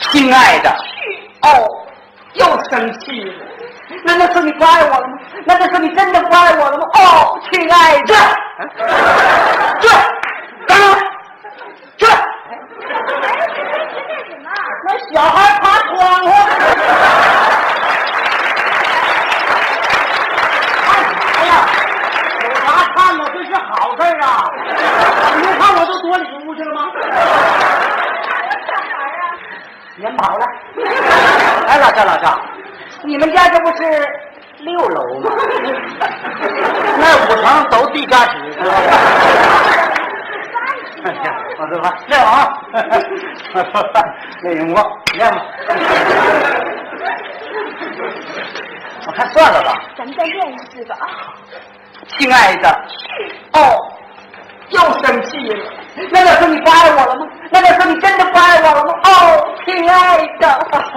亲爱的，哦，又生气了。难道说你不爱我了吗？难道说你真的不爱我了吗？哦，亲爱的，这，干嘛？这，那小孩爬窗户。看啥呀？有啥看呢？这是好事啊！你没看我都躲里屋去了吗？人跑了。哎，老赵，你们家这不是6楼吗？那5层都地下室是吧？我这吧，练啊，练我练吧。我看算了吧， 咱们再练一次吧啊！ 亲爱的，哦，又生气了。难道说你不爱我了吗？难道说你真的不爱我了吗？哦，亲爱的。